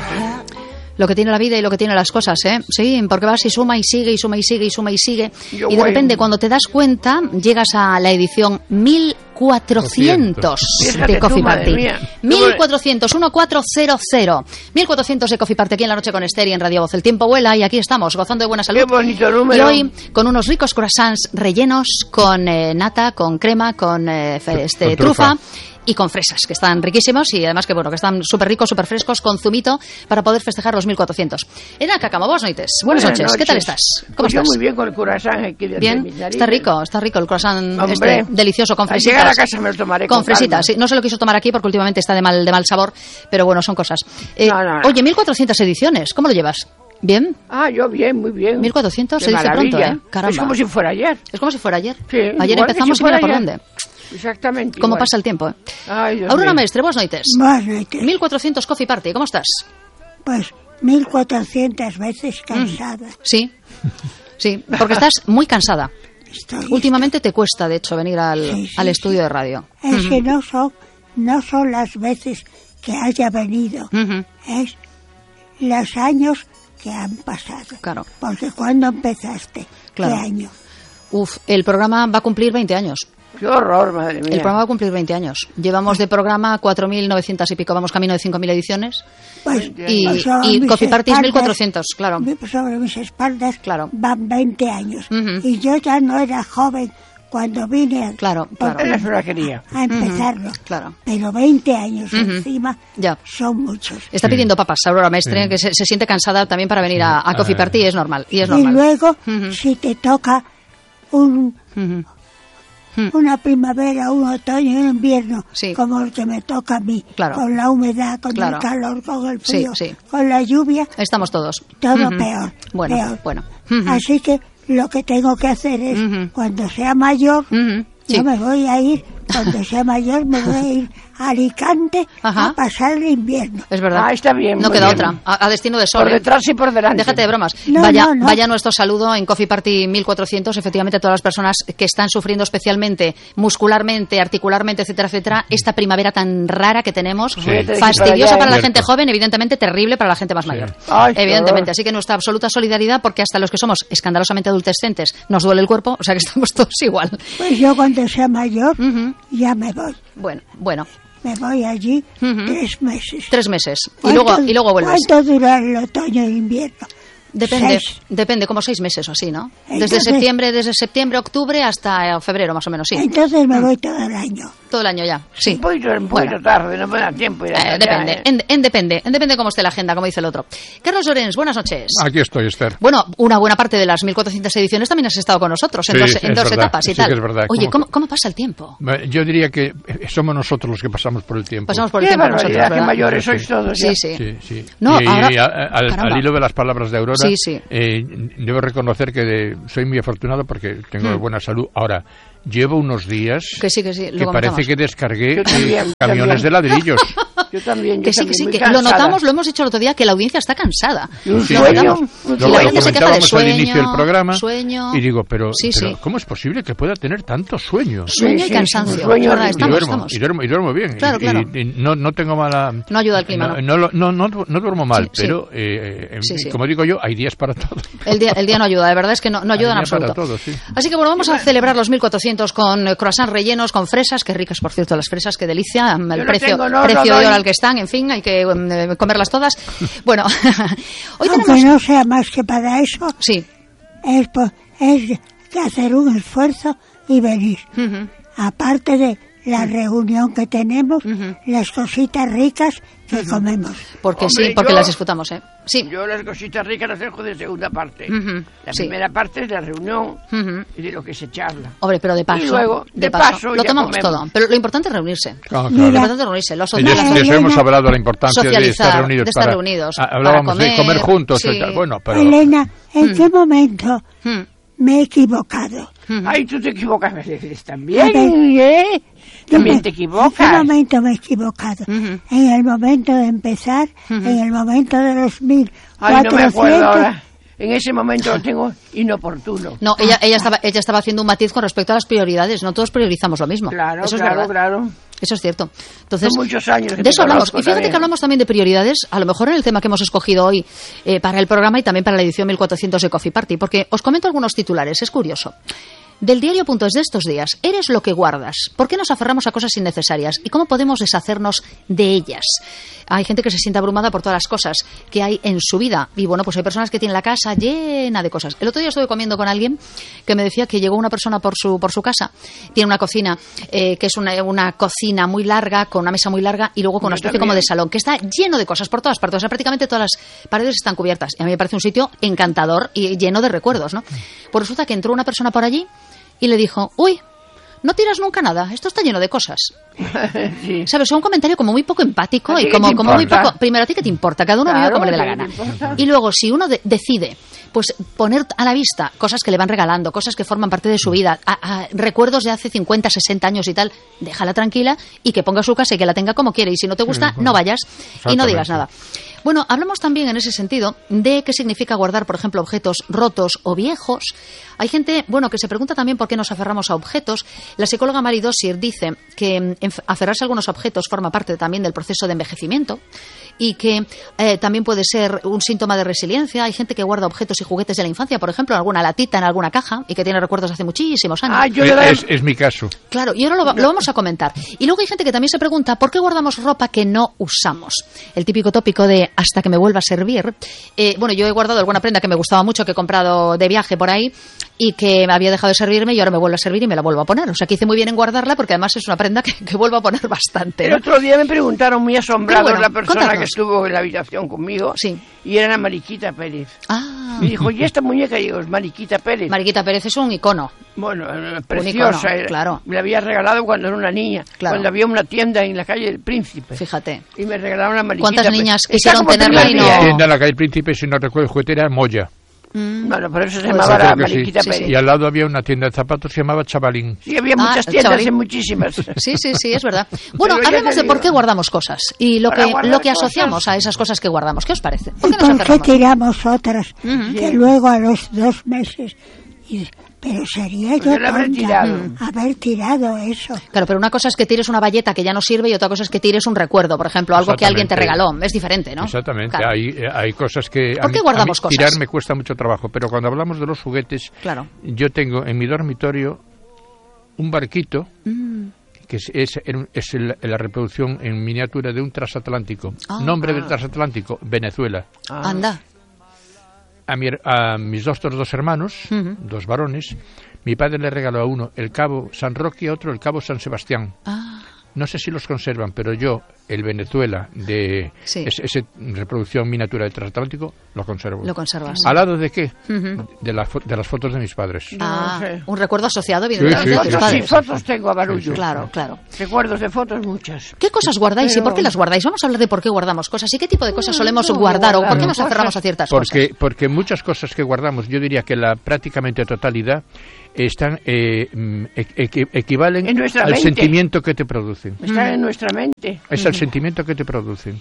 Lo que tiene la vida y lo que tiene las cosas, ¿eh? Sí, porque vas y suma y sigue y suma y sigue y suma y sigue. Y de repente, cuando te das cuenta, llegas a la edición 1400 de Coffee Party. 1400, 1400. 1400 de Coffee Party aquí en La Noche con Esther y en Radio Voz. El tiempo vuela y aquí estamos, gozando de buena salud. Qué bonito número. Y hoy, con unos ricos croissants rellenos, con nata, con crema, con trufa. Y con fresas, que están riquísimos y además que bueno, que están súper ricos, súper frescos, con zumito, para poder festejar los 1400. Ena Cacamo, buenas noches. Buenas noches. ¿Qué tal estás? ¿Cómo estás? Muy bien con el croissant aquí de bien, está rico el croissant delicioso, con fresitas. Al llegar a casa me lo tomaré con fresitas, sí. No se lo quiso tomar aquí porque últimamente está de mal sabor, pero bueno, son cosas. No. Oye, 1400 ediciones, ¿cómo lo llevas? ¿Bien? Yo bien, muy bien. 1400 se dice pronto, ¿eh? Caramba. Es como si fuera ayer. Es como si fuera ayer. Sí, ayer empezamos y mira por dónde. Exactamente. ¿Cómo pasa el tiempo? Aurora Mestre, buenas noches. Buenas noches. 1400 Coffee Party, ¿cómo estás? Pues 1400 veces cansada. Sí, porque estás muy cansada. Últimamente te cuesta, de hecho, venir al estudio de radio. Es que no son las veces que haya venido, es los años que han pasado. Claro. Porque cuando empezaste, claro. ¿Qué año? El programa va a cumplir 20 años. ¡Qué horror, madre mía! El programa va a cumplir 20 años. Llevamos de programa 4.900 y pico, vamos camino de 5.000 ediciones. Pues, y Coffee Party es 1.400, claro. Sobre mis espaldas claro. Van 20 años. Y yo ya no era joven cuando vine a empezarlo. Claro. Pero 20 años encima son muchos. Está pidiendo papas Aurora Mestre, que se siente cansada también para venir a Coffee Party, y es normal. Y luego, si te toca una primavera, un otoño y un invierno, como el que me toca a mí, con la humedad, con el calor, con el frío, con la lluvia. Estamos todos. Todo peor. Bueno. Así que lo que tengo que hacer es, cuando sea mayor, yo me voy a ir, cuando sea mayor me voy a ir a Alicante a pasar el invierno. Es verdad. Está bien. No queda otra. A destino de sol. Por detrás y por delante. Déjate de bromas. No. Vaya nuestro saludo en Coffee Party 1400, efectivamente, a todas las personas que están sufriendo especialmente, muscularmente, articularmente, etcétera, etcétera, esta primavera tan rara que tenemos. Fastidiosa para la gente joven, evidentemente terrible para la gente más mayor. Evidentemente. Así que nuestra absoluta solidaridad, porque hasta los que somos escandalosamente adultescentes nos duele el cuerpo, o sea que estamos todos igual. Pues yo cuando sea mayor ya me voy. Bueno. Me voy allí 3 meses. 3 meses. Y luego vuelves. ¿Cuánto dura el otoño e invierno? Depende, como 6 meses o así, ¿no? Desde septiembre, octubre hasta febrero, más o menos, sí. Entonces me voy todo el año. Todo el año ya, sí. Un poquito tarde, no me da tiempo. Depende cómo esté la agenda, como dice el otro. Carlos Llorens, buenas noches. Aquí estoy, Esther. Bueno, una buena parte de las 1400 ediciones también has estado con nosotros, en dos etapas y tal. Sí, es verdad. Oye, ¿cómo pasa el tiempo? Yo diría que somos nosotros los que pasamos por el tiempo. Pasamos por el tiempo nosotros, ¿verdad? Qué mayores sois todos. Sí. No, al hilo de las palabras de Aurora, debo reconocer que soy muy afortunado porque tengo buena salud. Ahora, llevo unos días que que parece que descargué camiones de ladrillos. Yo también. Que lo notamos, lo hemos dicho el otro día, que la audiencia está cansada. Sueño. La gente se queja de al inicio del programa sueño. Y digo, pero ¿cómo es posible que pueda tener tanto sueño? Sueño y cansancio. Y duermo bien. Claro. Y no tengo mala... No ayuda el clima, no duermo mal, pero como digo yo, hay días para todo. El día no ayuda, de verdad es que no ayuda en absoluto. Para todo, Así que bueno, vamos a celebrar los 1400 con croissants rellenos, con fresas, qué ricas por cierto las fresas, qué delicia, el precio de oro al que están, en fin, hay que comerlas todas. Bueno, hoy aunque no sea más que para eso, es hacer un esfuerzo y venir. Aparte de la reunión que tenemos, las cositas ricas que comemos. Porque porque las disfrutamos, Sí. Yo las cositas ricas las dejo de segunda parte. La primera parte es la reunión y de lo que se charla. Hombre, pero de paso. Y luego, de paso lo tomamos todo. Pero lo importante es reunirse. Claro. Lo importante es reunirse. De eso hemos hablado, la importancia de estar reunidos. Hablábamos para de comer juntos. Y tal. Bueno, pero... Elena, ¿en qué momento me he equivocado? Ay, tú te equivocas a veces también, También te equivocas. ¿En qué momento me he equivocado? En el momento de empezar, en el momento de los 1400. Ay, no me acuerdo ahora. En ese momento lo tengo inoportuno. No, ella estaba haciendo un matiz con respecto a las prioridades. No todos priorizamos lo mismo. Claro, eso es verdad. Claro. Eso es cierto. Entonces, son muchos años. De eso hablamos. Y fíjate que hablamos también de prioridades, a lo mejor en el tema que hemos escogido hoy para el programa y también para la edición 1400 de Coffee Party, porque os comento algunos titulares, es curioso. Del diario.es de estos días, eres lo que guardas. ¿Por qué nos aferramos a cosas innecesarias? ¿Y cómo podemos deshacernos de ellas? Hay gente que se siente abrumada por todas las cosas que hay en su vida. Y bueno, pues hay personas que tienen la casa llena de cosas. El otro día estuve comiendo con alguien que me decía que llegó una persona por su casa. Tiene una cocina, que es una cocina muy larga, con una mesa muy larga y luego con una especie como de salón, que está lleno de cosas por todas partes. O sea, prácticamente todas las paredes están cubiertas. Y a mí me parece un sitio encantador y lleno de recuerdos, ¿no? Pues resulta que entró una persona por allí y le dijo, uy, no tiras nunca nada, esto está lleno de cosas. Sí. ¿Sabes? Un comentario como muy poco empático y como muy poco... Primero, ¿a ti qué te importa? Cada uno vive como le dé la gana. Y luego, si uno decide pues poner a la vista cosas que le van regalando, cosas que forman parte de su vida, recuerdos de hace 50, 60 años y tal, déjala tranquila y que ponga su casa y que la tenga como quiere. Y si no te gusta, no vayas y no digas nada. Bueno, hablamos también en ese sentido de qué significa guardar, por ejemplo, objetos rotos o viejos. Hay gente, bueno, que se pregunta también por qué nos aferramos a objetos. La psicóloga Mary Dossier dice que aferrarse a algunos objetos forma parte también del proceso de envejecimiento y que también puede ser un síntoma de resiliencia. Hay gente que guarda objetos y juguetes de la infancia, por ejemplo, en alguna latita, en alguna caja, y que tiene recuerdos de hace muchísimos años. Es mi caso. Claro, y ahora lo vamos a comentar. Y luego hay gente que también se pregunta por qué guardamos ropa que no usamos. El típico tópico de hasta que me vuelva a servir. Bueno, yo he guardado alguna prenda que me gustaba mucho, que he comprado de viaje por ahí y que me había dejado de servirme y ahora me vuelve a servir y me la vuelvo a poner. O sea, que hice muy bien en guardarla porque además es una prenda que vuelvo a poner bastante, ¿no? El otro día me preguntaron muy asombrados la persona que estuvo en la habitación conmigo, y era Mariquita Pérez. Me dijo, ¿y esta muñeca? Y digo, es Mariquita Pérez. Mariquita Pérez es un icono. Bueno, preciosa. Icono, claro. Me la había regalado cuando era una niña, cuando había una tienda en la calle del Príncipe. Fíjate. Y me regalaron la Mariquita. ¿Cuántas niñas quisieron tenerla y no? La tienda en la calle del Príncipe, si no recuerdo, el juguete era Moya. Bueno, por eso se llamaba la Mariquita Pérez. Y al lado había una tienda de zapatos que se llamaba Chavalín. Sí, había muchas tiendas y muchísimas. Sí, es verdad. Bueno, hablemos de por qué guardamos cosas y lo que asociamos a esas cosas que guardamos. ¿Qué os parece? ¿Por qué tiramos otras que luego a los 2 meses... Pero sería yo haber tirado eso. Claro, pero una cosa es que tires una bayeta que ya no sirve y otra cosa es que tires un recuerdo, por ejemplo, algo que alguien te regaló. Es diferente, ¿no? Exactamente. Claro. Hay cosas que... ¿Por qué guardamos cosas? Tirar me cuesta mucho trabajo, pero cuando hablamos de los juguetes, yo tengo en mi dormitorio un barquito que es la reproducción en miniatura de un transatlántico. Nombre del transatlántico, Venezuela. Anda. A mis otros 2 hermanos, 2 varones, mi padre le regaló a uno el Cabo San Roque y a otro el Cabo San Sebastián. No sé si los conservan, pero yo, el Venezuela de esa reproducción miniatura del transatlántico, lo conservo. Lo conservas. ¿Al lado de qué? De las fotos de mis padres. Un recuerdo asociado, evidentemente. Sí, fotos tengo a barullo. Claro. Recuerdos de fotos, muchas. ¿Qué cosas guardáis y por qué las guardáis? Vamos a hablar de por qué guardamos cosas y qué tipo de cosas solemos guardar o por qué nos aferramos a ciertas cosas. Porque muchas cosas que guardamos, yo diría que la prácticamente totalidad, están equivalen al sentimiento que te producen. Están en nuestra mente. Es el sentimiento que te producen.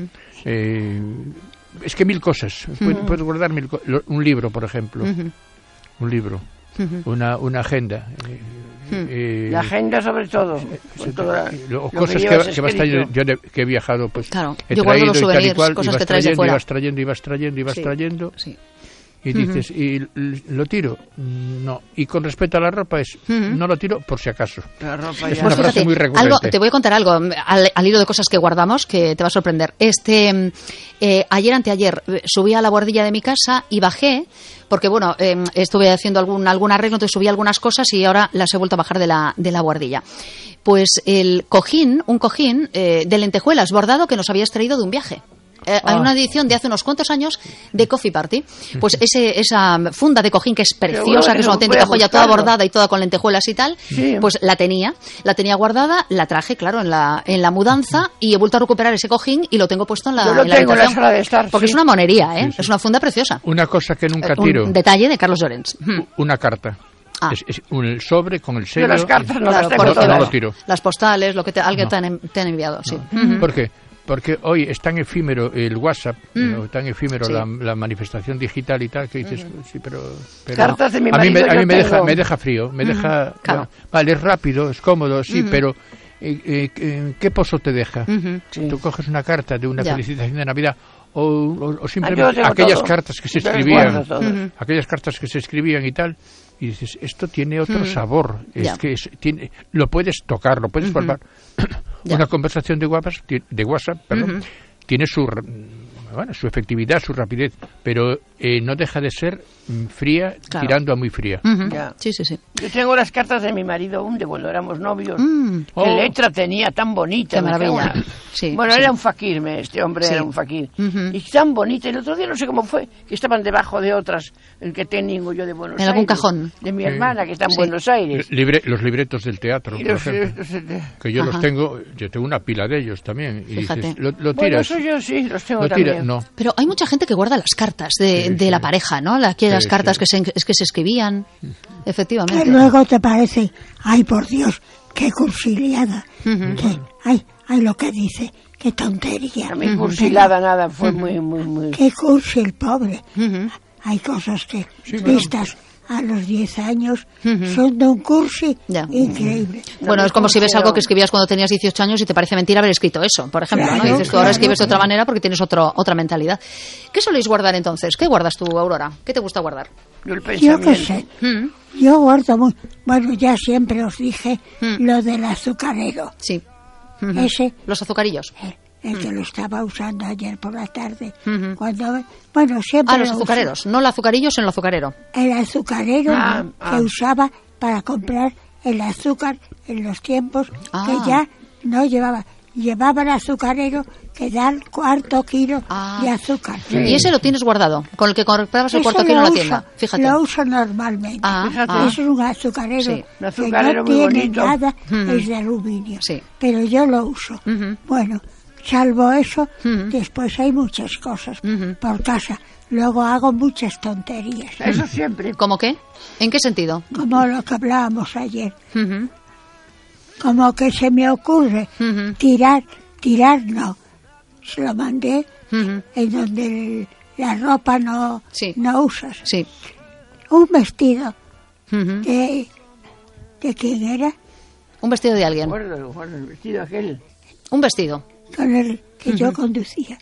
Es que 1000 cosas. Puedes guardar 1000 cosas. Un libro, por ejemplo. Un libro. Una agenda. La agenda sobre todo. Cosas que vas trayendo. Yo que he viajado, pues yo guardo los souvenirs, cosas que traes de fuera. Y vas trayendo. Sí. Y dices, ¿y lo tiro? No. Y con respecto a la ropa no lo tiro por si acaso. La ropa es una frase muy recurrente. Te voy a contar algo al hilo de cosas que guardamos que te va a sorprender. Anteayer subí a la buhardilla de mi casa y bajé porque bueno, estuve haciendo algún arreglo, entonces subí algunas cosas y ahora las he vuelto a bajar de la buhardilla. Pues un cojín de lentejuelas bordado que nos habías traído de un viaje. Hay una edición de hace unos cuantos años de Coffee Party. Pues esa funda de cojín que es preciosa, que es una auténtica joya, toda bordada y toda con lentejuelas y tal, pues la tenía guardada, la traje, claro, en la mudanza y he vuelto a recuperar ese cojín y lo tengo puesto en la habitación. En la sala de estar. Porque es una monería, es una funda preciosa. Una cosa que nunca tiro. Un detalle de Carlos Llorens. Una carta. Es un sobre con el sello. Yo las cartas no las tengo todas. No lo tiro. Las postales, lo que alguien te han enviado, sí. ¿Por qué? Porque hoy es tan efímero el WhatsApp, tan efímero la manifestación digital y tal, que dices, sí, pero cartas de mi marido a mí me deja frío, me deja... Claro. Vale, es rápido, es cómodo, sí, pero ¿qué pozo te deja? Tú coges una carta de una felicitación de Navidad o simplemente aquellas cartas que se escribían y tal, y dices, esto tiene otro sabor, lo puedes tocar, lo puedes palpar. Una conversación de WhatsApp, tiene su efectividad, su rapidez, pero no deja de ser fría, tirando a muy fría. Sí. Yo tengo las cartas de mi marido aún de cuando éramos novios. Qué letra tenía tan bonita. Qué maravilla. Era un fakir, este hombre era un fakir. Y tan bonita. El otro día no sé cómo fue, que estaban debajo de otras, el que tengo yo de Buenos Aires. En algún cajón. De mi hermana, que está en Buenos Aires. Los libretos del teatro, por ejemplo. Que yo los tengo, yo tengo una pila de ellos también. Y dices, lo tiras. Eso yo sí, los tengo también. No. Pero hay mucha gente que guarda las cartas de la pareja, ¿no? Aquellas cartas que se escribían, efectivamente. Que luego te parece, ay por Dios, qué cursiliada, ay lo que dice, qué tontería. A mí cursilada nada, fue muy... Qué cursi el pobre. Hay cosas que vistas a los 10 años son de un cursi increíble. Bueno, es como si ves algo que escribías cuando tenías 18 años y te parece mentira haber escrito eso, por ejemplo, ¿no? Y dices, tú ahora escribes de otra manera porque tienes otra mentalidad. ¿Qué soléis guardar entonces? ¿Qué guardas tú, Aurora? ¿Qué te gusta guardar? Yo qué sé. Yo guardo muy... Bueno, ya siempre os dije lo del azucarero. Sí. Ese... Los azucarillos. El que lo estaba usando ayer por la tarde. Cuando siempre los azucareros. No el azucarillo, sino el azucarero. El azucarero que usaba para comprar el azúcar en los tiempos que ya no llevaba. Llevaba el azucarero que da el cuarto kilo de azúcar. Y ese lo tienes guardado, con el que comprabas el cuarto kilo en la tienda. Fíjate. Lo uso normalmente. Es un azucarero, un azucarero que no tiene bonito. Nada, es de aluminio. Pero yo lo uso. Bueno, salvo eso, después hay muchas cosas por casa. Luego hago muchas tonterías. Eso siempre. ¿Cómo qué? ¿En qué sentido? Como lo que hablábamos ayer. Como que se me ocurre tirar no. Se lo mandé en donde la ropa no usas. Sí. Un vestido de quién era. Un vestido de alguien. Guarda el vestido aquel. Un vestido. Con el que yo conducía.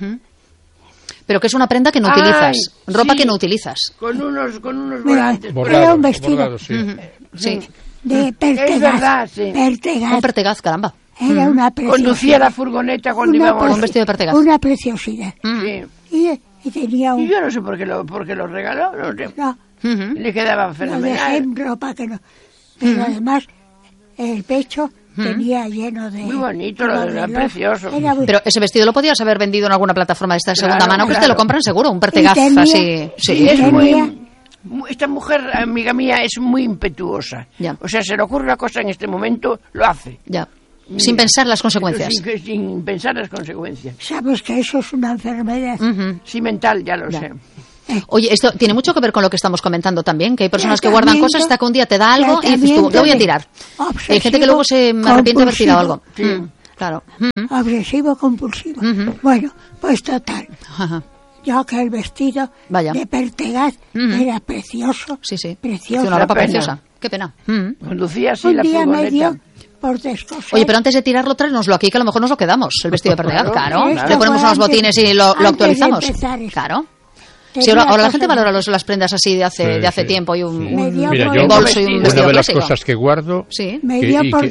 Pero que es una prenda que no utilizas. Ropa que no utilizas. Con unos volantes. Era un vestido. Sí. De Pertegaz. Es verdad, Un Pertegaz, caramba. Era una preciosidad. Conducía la furgoneta cuando íbamos. Un vestido de Pertegaz. Una preciosidad. Sí. Y tenía un... Y yo no sé por qué lo regaló. No. Le quedaba fenomenal. Lo dejé en ropa que no. Pero además, el pecho tenía lleno de... Muy bonito, era precioso. Pero ese vestido lo podías haber vendido en alguna plataforma de esta segunda mano, que te lo compran seguro, un Pertegaz así. Sí, es muy... Esta mujer, amiga mía, es muy impetuosa. O sea, se le ocurre una cosa en este momento, lo hace. Sin pensar las consecuencias. Sin pensar las consecuencias. Sabes que eso es una enfermedad. Sí, mental, ya lo sé. Oye, esto tiene mucho que ver con lo que estamos comentando también, que hay personas que guardan cosas hasta que un día te da algo y dices tú, lo voy a tirar. Hay gente que luego se arrepiente de haber tirado algo. Claro. Obsesivo compulsivo. Bueno, pues total. Yo que el vestido de Pertegaz era precioso. Sí. Precioso. Una ropa preciosa. Qué pena. Conducía así un la día furgoneta. me dio por descoser. Oye, pero antes de tirarlo, tráenoslo aquí, que a lo mejor nos lo quedamos, el vestido de Pertegaz. Claro. Le ponemos unos botines y lo actualizamos. Claro. Sí, ahora la gente valora las prendas así de hace tiempo y un bolso y un vestido una de las clásico. clas que guardo... Me dio por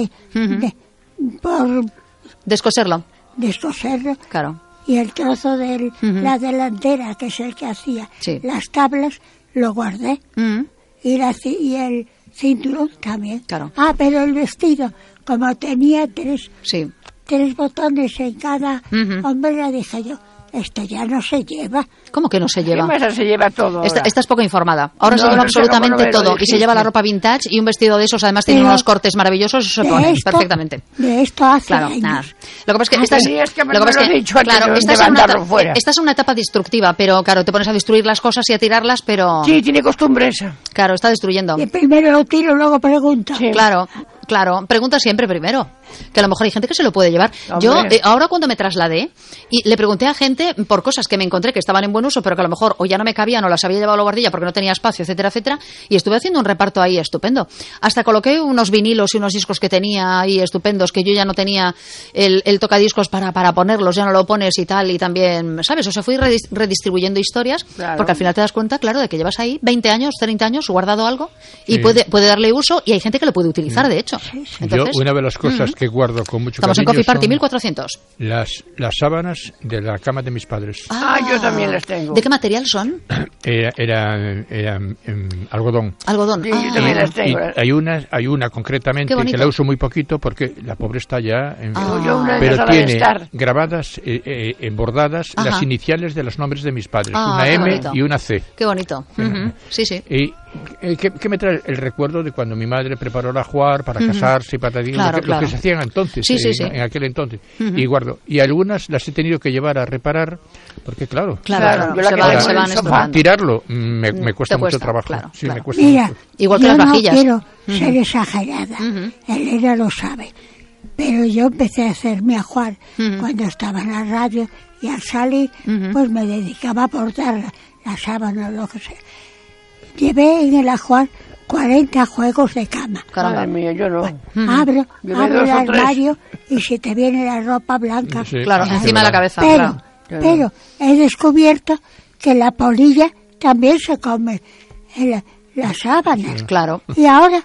descoserlo. Descoserlo. Claro. Y el trozo de la delantera, que es el que hacía las tablas, lo guardé. Y el cinturón también. Claro. Pero el vestido, como tenía tres botones en cada hombre, dije yo, esto ya no se lleva. ¿Cómo que no se lleva? ¿Qué se lleva todo? Estás poco informada. Ahora se lleva absolutamente todo. Y se lleva la ropa vintage y un vestido de esos, además tiene unos cortes maravillosos, eso se pone perfectamente. De esto hace años. Nada. Lo que pasa es que esta es una etapa destructiva, pero claro, te pones a destruir las cosas y a tirarlas, pero... Sí, tiene costumbre esa. Claro, está destruyendo. Y primero lo tiro, luego pregunto. Claro. Claro, pregunta siempre primero, que a lo mejor hay gente que se lo puede llevar. ¡Hombre! Yo, ahora cuando me trasladé, y le pregunté a gente por cosas que me encontré que estaban en buen uso, pero que a lo mejor o ya no me cabían o las había llevado a la guardilla porque no tenía espacio, etcétera, etcétera, y estuve haciendo un reparto ahí estupendo. Hasta coloqué unos vinilos y unos discos que tenía ahí estupendos, que yo ya no tenía el tocadiscos para ponerlos, ya no lo pones y tal, y también, ¿sabes? O sea, fui redistribuyendo historias, claro. Porque al final te das cuenta, claro, de que llevas ahí 20 años, 30 años guardado algo y puede darle uso, y hay gente que lo puede utilizar, de hecho. Entonces, yo, una de las cosas que guardo con mucho estamos cariño en Coffee Party 1400. Las sábanas de la cama de mis padres. Yo también las tengo. ¿De qué material son? Era algodón. Algodón. Sí, yo también las tengo. Y hay una concretamente que la uso muy poquito porque la pobre está ya pero tiene grabadas, bordadas las iniciales de los nombres de mis padres, una M bonito. Y una C. Qué bonito. Sí, sí. Y ¿qué me trae el recuerdo de cuando mi madre preparó la ajuar para casarse y para lo que se hacían entonces, en aquel entonces. Y guardo. Y algunas las he tenido que llevar a reparar porque claro se van estropeando. Tirarlo me cuesta mucho trabajo. Claro, sí, me cuesta Mira, mucho. Igual que las vajillas. No quiero ser exagerada. Elena lo sabe. Pero yo empecé a hacer mi ajuar cuando estaba en la radio, y al salir pues me dedicaba a portar la sábana o lo que sea. Llevé en el ajuar 40 juegos de cama. Madre mía, yo no. Abro el armario y se te viene la ropa blanca. Sí, claro, encima de la cabeza. Pero he descubierto que la polilla también se come en las sábanas. Claro. Y ahora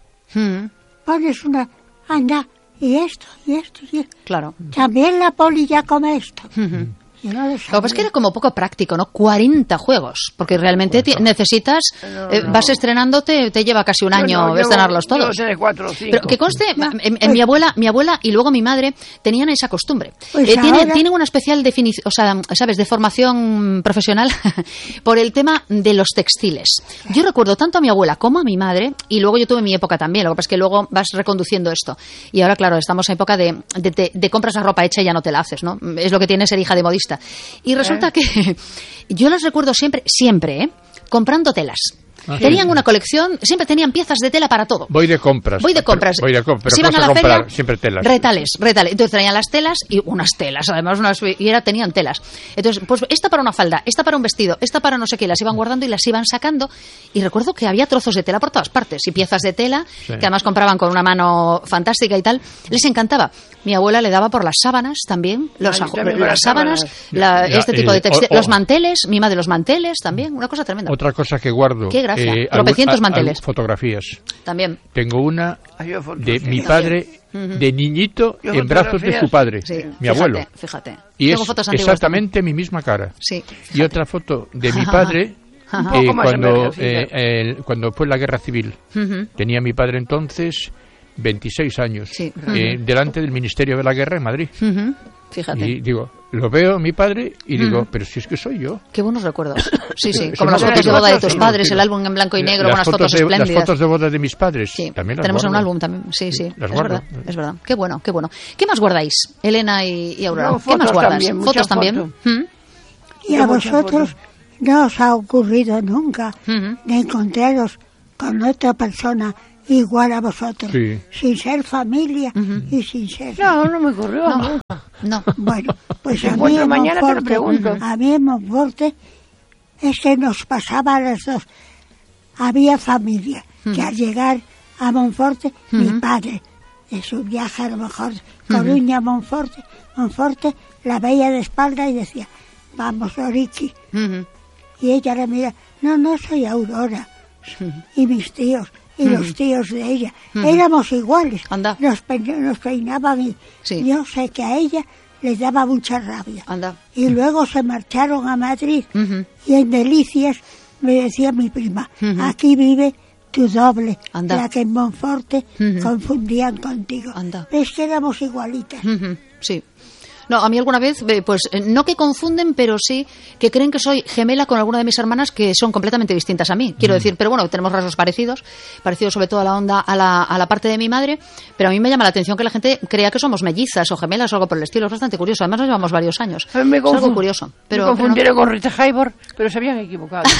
pones anda, y esto. Claro. También la polilla come esto. Yo no lo sabía. Lo que pasa es que era como poco práctico, ¿no? 40 juegos, porque realmente necesitas, vas estrenándote, te lleva casi un año estrenarlos todos. Yo sé de 4 o 5. Pero que conste, mi abuela y luego mi madre tenían esa costumbre. Pues tienen una especial definición, o sea, ¿sabes?, de formación profesional por el tema de los textiles. Yo recuerdo tanto a mi abuela como a mi madre, y luego yo tuve mi época también, lo que pasa es que luego vas reconduciendo esto. Y ahora, claro, estamos en época de compras la ropa hecha y ya no te la haces, ¿no? Es lo que tiene ser hija de modista. Y resulta que yo las recuerdo siempre, comprando telas. Tenían una colección, siempre tenían piezas de tela para todo. Voy de compras. Pero si iban a la feria, siempre telas. Retales. Entonces traían las telas y unas telas, además tenían telas. Entonces, pues esta para una falda, esta para un vestido, esta para no sé qué, las iban guardando y las iban sacando. Y recuerdo que había trozos de tela por todas partes y piezas de tela que además compraban con una mano fantástica y tal. Les encantaba. Mi abuela le daba por las sábanas también, las sábanas, este tipo de textiles, los manteles, mi madre los manteles también, una cosa tremenda. Otra cosa que guardo. Qué gracia. Tropecientos manteles. Fotografías. También. Tengo una de mi padre de niñito en brazos de su padre, mi abuelo. Fíjate. Y es exactamente mi misma cara. Sí. Y otra foto de mi padre cuando fue la guerra civil. Tenía mi padre entonces 26 años, delante del Ministerio de la Guerra en Madrid. Fíjate. Y digo, lo veo mi padre y digo, pero si es que soy yo. Qué buenos recuerdos. Sí, como las fotos de boda de tus padres, el álbum en blanco y negro, unas fotos espléndidas. Las fotos de boda de mis padres, también las tenemos guardo. en un álbum también, sí, las guardo. Es verdad. Qué bueno. ¿Qué más guardáis, Elena y Aurora? ¿Qué más guardas? ¿Fotos también? Y a vosotros no os ha ocurrido nunca de encontraros con otra persona igual a vosotros, sin ser familia y sin ser... No me ocurrió. No. Bueno, pues a mí en Monforte es que nos pasaba a las dos. Había familia que al llegar a Monforte, mi padre, de su viaje a lo mejor Coruña, Monforte, la veía de espalda y decía, vamos, Orichi. Y ella le mira, no soy Aurora. Y mis tíos, y los tíos de ella, éramos iguales. Anda. Nos peinaban y yo sé que a ella les daba mucha rabia. Anda. Y luego se marcharon a Madrid y en Delicias me decía mi prima, aquí vive tu doble, la que en Monforte confundían contigo. Anda. Es que éramos igualitas. Sí. No, a mí alguna vez, pues no que confunden, pero sí que creen que soy gemela con alguna de mis hermanas que son completamente distintas a mí. Quiero decir, pero bueno, tenemos rasgos parecidos sobre todo a la onda, a la parte de mi madre, pero a mí me llama la atención que la gente crea que somos mellizas o gemelas o algo por el estilo. Es bastante curioso. Además nos llevamos varios años. Es algo curioso. Me confundieron con Rita Hayworth, pero se habían equivocado.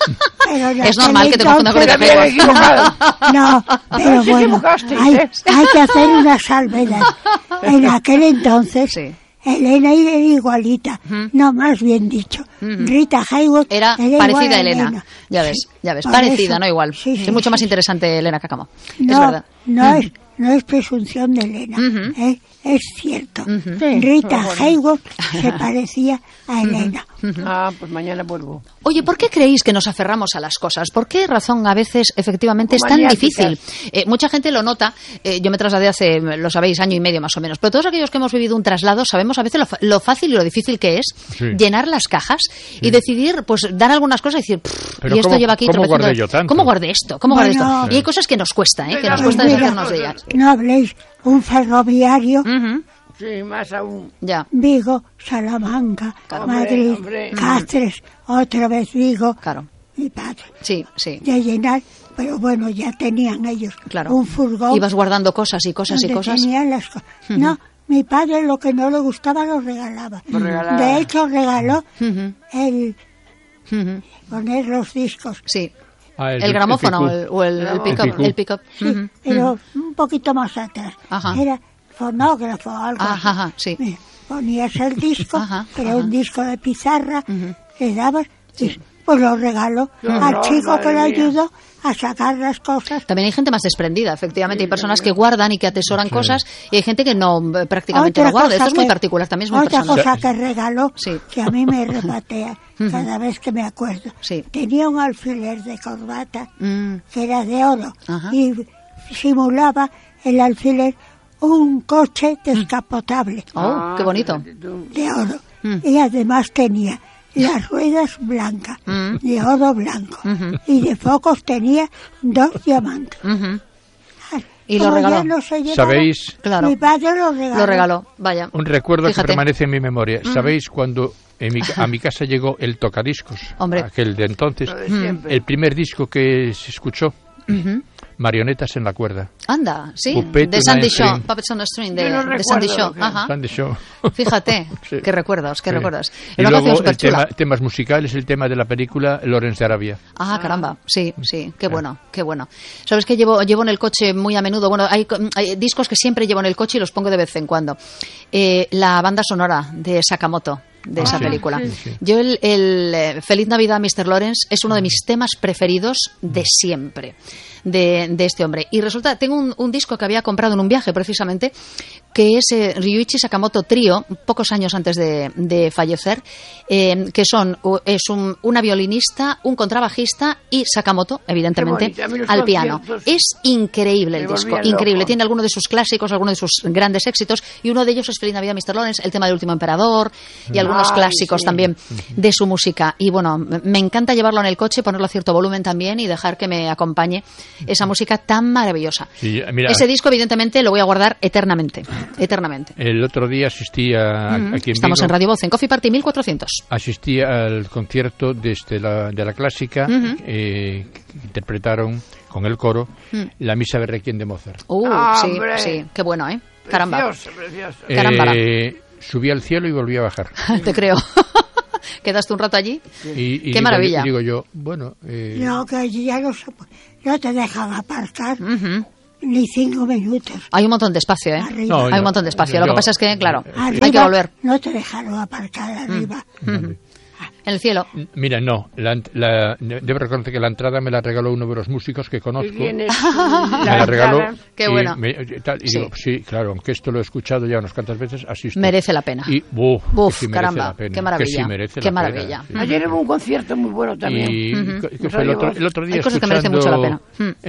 Es normal que te confundas con Rita Hayworth. No, pero bueno, hay que hacer una salvedad. En aquel entonces, Elena era igualita, no, más bien dicho. Rita Hayworth era parecida a Elena. Ya ves, parecida, no igual. Es mucho más interesante Elena Cacamo. Es verdad. No es presunción de Elena, es cierto. Rita Hayworth se parecía a Elena. Pues mañana vuelvo. Oye, ¿por qué creéis que nos aferramos a las cosas? ¿Por qué razón a veces efectivamente es tan difícil? Mucha gente lo nota. Yo me trasladé hace, lo sabéis, año y medio más o menos. Pero todos aquellos que hemos vivido un traslado sabemos a veces lo fácil y lo difícil que es llenar las cajas y decidir, pues dar algunas cosas y decir, y esto lleva aquí... ¿Cómo guardé yo tanto? ¿Cómo guardé esto? Y hay cosas que nos cuesta, que nos cuesta deshacernos de ellas. No habléis, un ferroviario... Sí, más aún. Ya. Vigo, Salamanca, Madrid, Cáceres, otra vez Vigo. Claro. Mi padre. Sí. De llenar, pero bueno, ya tenían ellos un furgón. Ibas guardando cosas y cosas. Tenían las cosas. No, mi padre lo que no le gustaba lo regalaba. De hecho, regaló el poner los discos. Sí. El gramófono o el pick-up. Sí, pero un poquito más atrás. Era fonógrafo o algo así. Ponías el disco, era un disco de pizarra, le dabas, pues lo regaló al chico que le ayudó a sacar las cosas. También hay gente más desprendida, efectivamente. Hay personas que guardan y que atesoran cosas y hay gente que no prácticamente no guarda. Esto es muy particular, también es muy personal. Otra cosa que regaló, que a mí me repatea cada vez que me acuerdo. Tenía un alfiler de corbata que era de oro y simulaba el alfiler un coche descapotable. ¡Oh, qué bonito! De oro. Y además tenía las ruedas blancas, de oro blanco. Y de focos tenía 2 diamantes. Y lo regaló. No se llevaba, ¿sabéis? Claro. Mi padre lo regaló. Lo regaló, vaya. Un recuerdo que permanece en mi memoria. ¿Sabéis cuando a mi casa llegó el tocadiscos? Hombre. Aquel de entonces. El primer disco que se escuchó. Marionetas en la cuerda. Anda, sí, Puppet de Sandy Shaw, Puppets on the String, de Sandy Shaw. Sandy Shaw. Fíjate, qué recuerdos. Y luego temas musicales, el tema de la película Lawrence de Arabia. Caramba, sí, qué bueno. Sabes que llevo en el coche muy a menudo, bueno, hay discos que siempre llevo en el coche y los pongo de vez en cuando. La banda sonora de Sakamoto, de esa película. Yo el Feliz Navidad, Mr. Lawrence es uno de mis temas preferidos de siempre, de este hombre. Y resulta, tengo un disco que había comprado en un viaje precisamente, que es Ryuichi Sakamoto Trío, pocos años antes de fallecer, que es una violinista, un contrabajista y Sakamoto, evidentemente, al piano. Es increíble el disco, increíble. Tiene algunos de sus clásicos, algunos de sus grandes éxitos, y uno de ellos es Feliz Navidad, Mr. Lawrence, el tema del Último Emperador, y algunos clásicos también de su música. Y bueno, me encanta llevarlo en el coche, ponerlo a cierto volumen también y dejar que me acompañe esa música tan maravillosa. Sí, mira, ese disco, evidentemente, lo voy a guardar eternamente. El otro día asistí aquí en Estamos Vigo, en Radio Voz, en Coffee Party 1400. Asistí al concierto de la clásica que interpretaron con el coro la Misa de Requiem de Mozart. Sí, qué bueno, ¿eh? Caramba. Precioso. Caramba. Subí al cielo y volví a bajar. Te creo. ¿Quedaste un rato allí? Y qué maravilla. Digo yo, bueno... No, que allí ya no te dejan aparcar ni 5 minutos. Hay un montón de espacio, ¿eh? No, hay un montón de espacio. Lo que pasa es que, claro, hay que volver. No te dejaron aparcar arriba. En el cielo. Mira, no, debo reconocer que la entrada me la regaló uno de los músicos que conozco. Me la regaló. Qué bueno. Digo, sí, claro, aunque esto lo he escuchado ya unas cuantas veces, asisto. Merece la pena. Y, sí caramba, qué maravilla. Qué maravilla. Ayer hubo un concierto muy bueno también. ¿Qué fue el otro día? Hay cosas que merecen mucho la pena.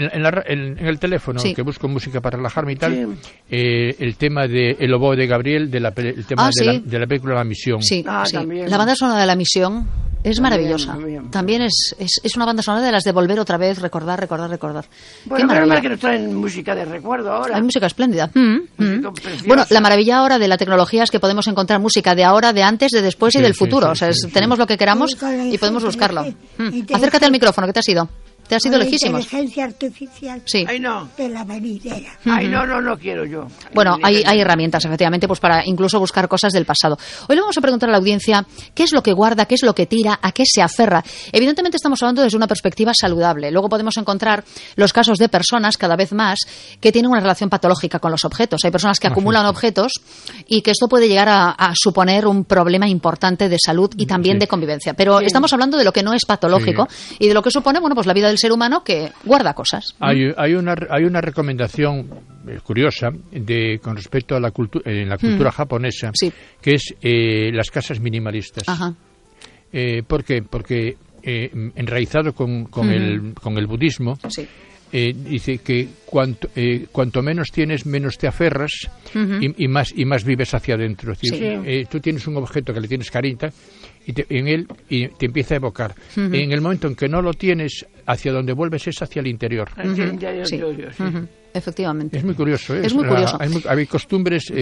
En el teléfono, que busco música para relajarme y tal, el tema de El oboe de Gabriel, el tema de la película La Misión. Sí. La banda sonora de La Misión es maravillosa. También es una banda sonora de las de volver otra vez, recordar. Bueno, menos mal que nos traen música de recuerdo ahora. Hay música espléndida. Bueno, la maravilla ahora de la tecnología es que podemos encontrar música de ahora, de antes, de después y del futuro. Tenemos lo que queramos y podemos buscarlo. Acércate al micrófono, ¿qué te has ido? te has ido lejísimos. Inteligencia artificial de la venidera. Ay, no quiero yo. Bueno, hay herramientas, efectivamente, pues para incluso buscar cosas del pasado. Hoy le vamos a preguntar a la audiencia qué es lo que guarda, qué es lo que tira, a qué se aferra. Evidentemente estamos hablando desde una perspectiva saludable. Luego podemos encontrar los casos de personas, cada vez más, que tienen una relación patológica con los objetos. Hay personas que acumulan objetos y que esto puede llegar a suponer un problema importante de salud y también de convivencia. Pero estamos hablando de lo que no es patológico y de lo que supone, bueno, pues la vida del ser humano que guarda cosas. Hay una recomendación curiosa con respecto a la cultura japonesa, que es las casas minimalistas. Ajá. ¿Por qué? Porque enraizado con el budismo, dice que cuanto menos tienes, menos te aferras y más vives hacia adentro. Es decir, tú tienes un objeto que le tienes carita y te empieza a evocar. En el momento en que no lo tienes, hacia donde vuelves es hacia el interior. Efectivamente. Es muy curioso. Es muy curioso. Hay costumbres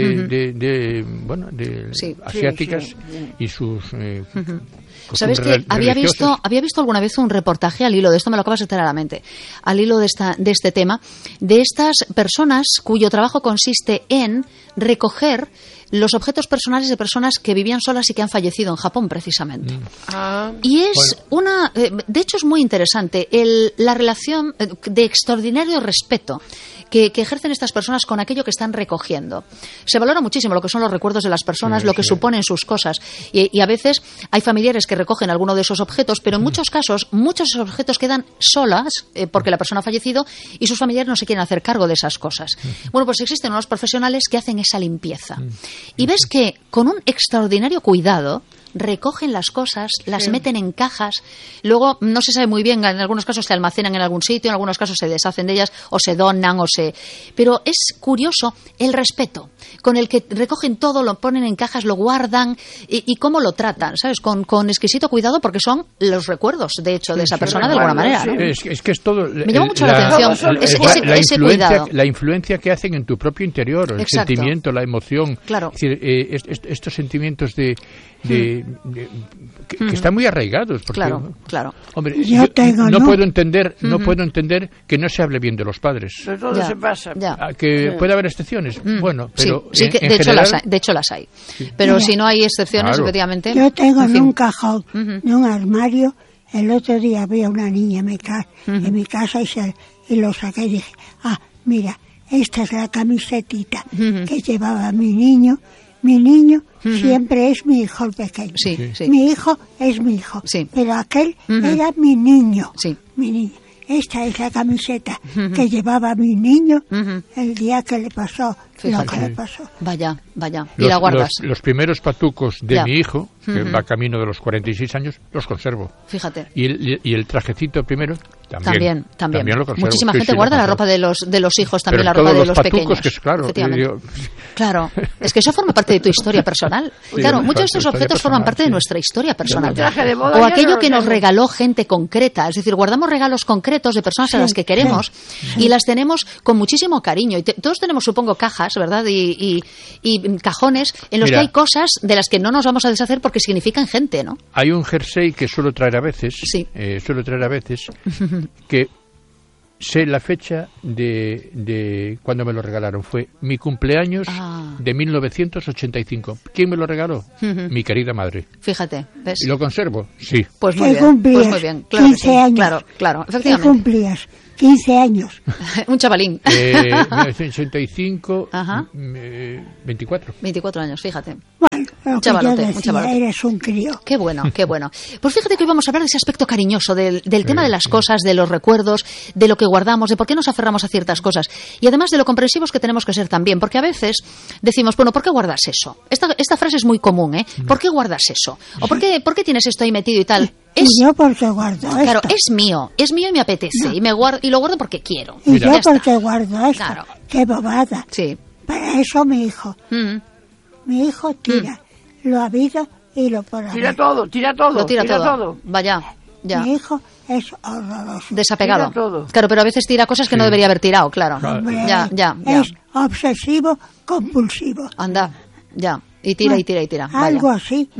asiáticas y sus... ¿Sabes qué? Había visto alguna vez un reportaje al hilo de esto, me lo acabas de traer a la mente, al hilo de este tema, de estas personas cuyo trabajo consiste en recoger los objetos personales de personas que vivían solas y que han fallecido en Japón, precisamente. Y es de hecho es muy interesante la relación de extraordinario respeto que ejercen estas personas con aquello que están recogiendo. Se valora muchísimo lo que son los recuerdos de las personas, lo que suponen sus cosas. Y a veces hay familiares que recogen alguno de esos objetos, pero en muchos casos, muchos de esos objetos quedan solas porque la persona ha fallecido y sus familiares no se quieren hacer cargo de esas cosas. Bueno, pues existen unos profesionales que hacen esa limpieza. Y ves que con un extraordinario cuidado recogen las cosas, las meten en cajas, luego no se sabe muy bien, en algunos casos se almacenan en algún sitio, en algunos casos se deshacen de ellas o se donan pero es curioso el respeto con el que recogen todo, lo ponen en cajas, lo guardan y cómo lo tratan, ¿sabes? Con exquisito cuidado, porque son los recuerdos, de hecho, de esa persona de alguna manera, ¿no? Es que es todo... Me llama mucho la atención ese cuidado. La influencia que hacen en tu propio interior, el sentimiento, la emoción. Claro. Es decir, estos sentimientos que están muy arraigados. Porque, claro. Hombre, no puedo entender que no se hable bien de los padres. Pero todo se pasa. Que puede haber excepciones. Bueno, pero de hecho las hay. Pero si no hay excepciones, efectivamente. Yo tengo en un cajón, en un armario, el otro día había una niña en mi casa y lo saqué y dije, mira, esta es la camisetita que llevaba mi niño. Mi niño siempre es mi hijo el pequeño. Mi hijo es mi hijo. Pero aquel era mi niño. Mi niño. Esta es la camiseta que llevaba mi niño el día que le pasó lo que le pasó. Vaya. Y la guardas. Los primeros patucos de mi hijo, que va camino de los 46 años, los conservo. Fíjate. Y el trajecito primero, también lo conservo. Muchísima gente guarda la ropa de los hijos, también la ropa de los pequeños. Claro, es que eso forma parte de tu historia personal. Claro, muchos de estos objetos forman parte de nuestra historia personal. O aquello que nos regaló gente concreta. Es decir, guardamos regalos concretos de personas a las que queremos y las tenemos con muchísimo cariño. Y todos tenemos, supongo, cajas, ¿verdad? Y cajones en los que hay cosas de las que no nos vamos a deshacer porque significan gente, ¿no? Hay un jersey que suelo traer a veces, que sé la fecha de cuando me lo regalaron. Fue mi cumpleaños de 1985. ¿Quién me lo regaló? Mi querida madre. Fíjate, ¿ves? ¿Y lo conservo? Sí. Pues muy bien. Claro, 15 años. Claro, efectivamente. ¿Qué cumplías? 15 años. Un chavalín. 1985, 24. 24 años, fíjate. Bueno, un chavalote. Eres un crío. Qué bueno. Pues fíjate que hoy vamos a hablar de ese aspecto cariñoso, del tema de las cosas, de los recuerdos, de lo que guardamos, de por qué nos aferramos a ciertas cosas. Y además de lo comprensivos que tenemos que ser también. Porque a veces decimos, bueno, ¿por qué guardas eso? Esta frase es muy común, ¿eh? ¿Por qué guardas eso? ¿O por qué tienes esto ahí metido y tal? Yo porque guardo esto. Claro, es mío y me apetece y lo guardo porque quiero. Y yo porque guardo esto. Claro. Qué bobada. Sí. Para eso mi hijo. Mi hijo tira lo habido y lo por haber. Tira todo. Lo tira todo. Vaya. Ya. Mi hijo es horroroso. Desapegado. Tira todo. Claro, pero a veces tira cosas que no debería haber tirado, claro. Hombre, Ya. Es obsesivo compulsivo. Anda, ya. Y tira. Algo así.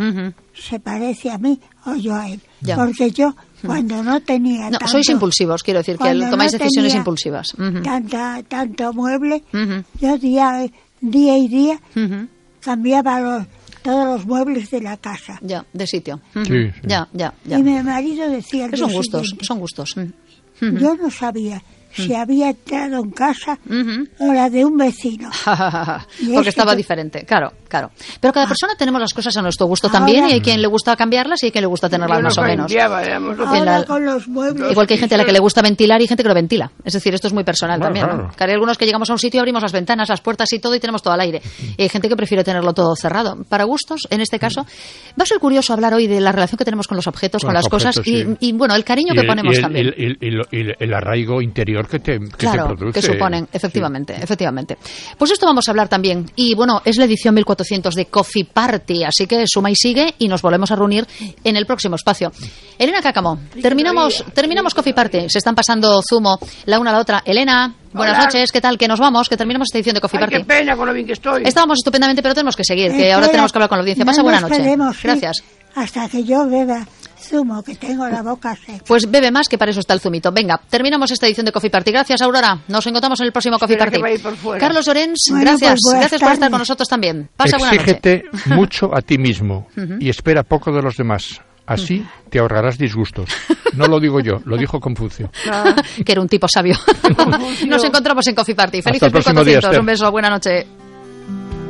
se parece a mí o yo a él. Ya. Porque yo, cuando no tenía tanto... sois impulsivos, quiero decir, que tomáis decisiones impulsivas. Tanto mueble, yo día y día cambiaba todos los muebles de la casa. Ya, de sitio. Sí. Ya. Y mi marido decía... Son gustos. Yo no sabía si había entrado en casa o la de un vecino. Porque estaba diferente, claro. Pero cada persona tenemos las cosas a nuestro gusto también, y hay quien le gusta cambiarlas y hay quien le gusta tenerlas más o menos. Con los muebles. Igual que hay gente a la que le gusta ventilar y gente que lo ventila. Es decir, esto es muy personal también, ¿no? Que hay algunos que llegamos a un sitio y abrimos las ventanas, las puertas y todo y tenemos todo al aire. Y hay gente que prefiere tenerlo todo cerrado. Para gustos, en este caso, va a ser curioso hablar hoy de la relación que tenemos con los objetos, con las cosas y bueno, el cariño que ponemos también. El arraigo interior que te produce. Que suponen, efectivamente. Pues esto vamos a hablar también. Y bueno, es la edición 1400 de Coffee Party, así que suma y sigue y nos volvemos a reunir en el próximo espacio. Elena Cáccamo, terminamos Coffee Party. Se están pasando zumo la una a la otra. Elena, buenas noches, ¿qué tal? Que nos vamos, que terminamos esta edición de Coffee Party. Qué pena con lo bien que estoy. Estábamos estupendamente, pero tenemos que seguir, que ahora tenemos que hablar con la audiencia. Pasa buena noche. Gracias. Hasta que yo beba zumo, que tengo la boca seca. Pues bebe más, que para eso está el zumito. Venga, terminamos esta edición de Coffee Party. Gracias, Aurora. Nos encontramos en el próximo Coffee Party. Carlos Llorens, gracias. Gracias por estar con nosotros también. Pasa buena noche. Exígete mucho a ti mismo y espera poco de los demás. Así te ahorrarás disgustos. No lo digo yo, lo dijo Confucio. Que era un tipo sabio. Nos encontramos en Coffee Party. Felices Hasta el próximo 1400. día, Un beso, buena noche.